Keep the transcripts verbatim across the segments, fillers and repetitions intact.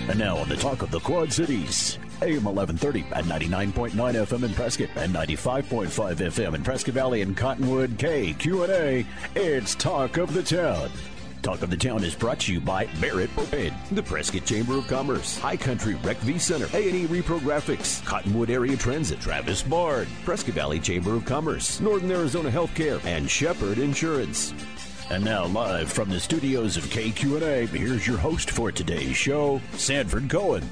And now on the Talk of the Quad Cities, A M eleven thirty at ninety-nine point nine F M in Prescott and ninety-five point five F M in Prescott Valley and Cottonwood, K Q and A, it's Talk of the Town. Talk of the Town is brought to you by Barrett Propane, the Prescott Chamber of Commerce, High Country Rec V Center, A and E Repro Graphics, Cottonwood Area Transit, Travis Bard, Prescott Valley Chamber of Commerce, Northern Arizona Healthcare, and Shepherd Insurance. And now, live from the studios of K Q and A, here's your host for today's show, Sanford Cohen.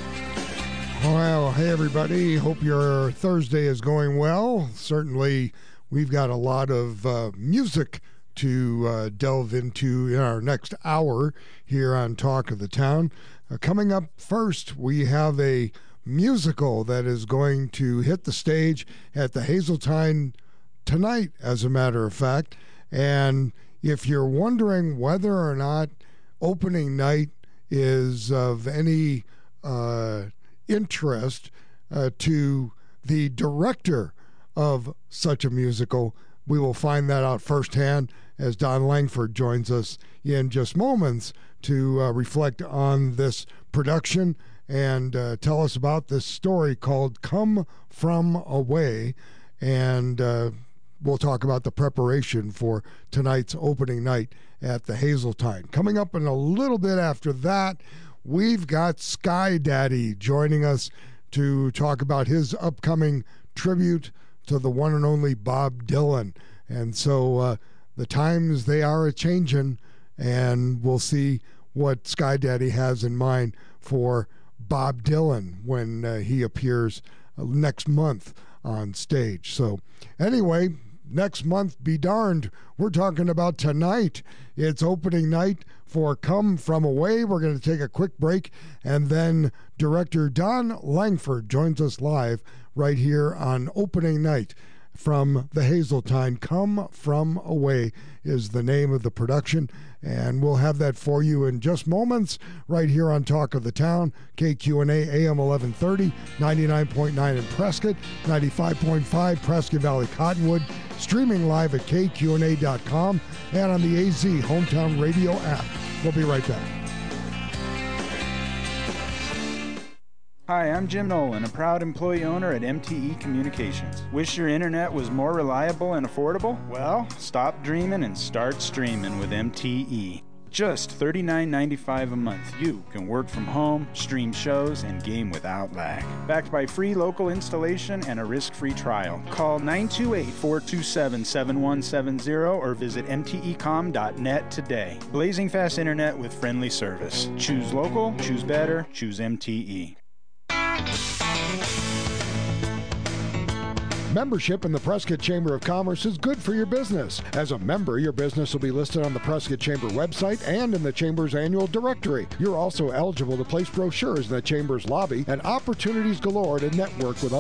Well, hey, everybody. Hope your Thursday is going well. Certainly, we've got a lot of uh, music to uh, delve into in our next hour here on Talk of the Town. Uh, coming up first, we have a musical that is going to hit the stage at the Hazeltine tonight, as a matter of fact. And if you're wondering whether or not opening night is of any uh, interest uh, to the director of such a musical, we will find that out firsthand as Don Langford joins us in just moments to uh, reflect on this production and uh, tell us about this story called Come From Away. And uh, we'll talk about the preparation for tonight's opening night at the Hazeltine. Coming up in a little bit after that, we've got Sky Daddy joining us to talk about his upcoming tribute to the one and only Bob Dylan. And so uh, the times, they are a-changin', and we'll see what Sky Daddy has in mind for Bob Dylan when uh, he appears uh, next month on stage. So anyway, next month, be darned, we're talking about tonight. It's opening night for Come From Away. We're going to take a quick break, and then director Don Langford joins us live right here on opening night from the Hazeltine. Come From Away is the name of the production, and we'll have that for you in just moments right here on Talk of the Town, K Q and A, A M eleven thirty, ninety-nine point nine in Prescott, ninety-five point five Prescott Valley Cottonwood, streaming live at K Q and A dot com and on the A Z Hometown Radio app. We'll be right back. Hi, I'm Jim Nolan, a proud employee owner at M T E Communications. Wish your internet was more reliable and affordable? Well, stop dreaming and start streaming with M T E. Just thirty-nine ninety-five a month, you can work from home, stream shows, and game without lag. Backed by free local installation and a risk-free trial. Call nine two eight, four two seven, seven one seven zero or visit M T E com dot net today. Blazing fast internet with friendly service. Choose local, choose better, choose M T E. Membership in the Prescott Chamber of Commerce is good for your business. As a member, your business will be listed on the Prescott Chamber website and in the Chamber's annual directory. You're also eligible to place brochures in the Chamber's lobby and opportunities galore to network with other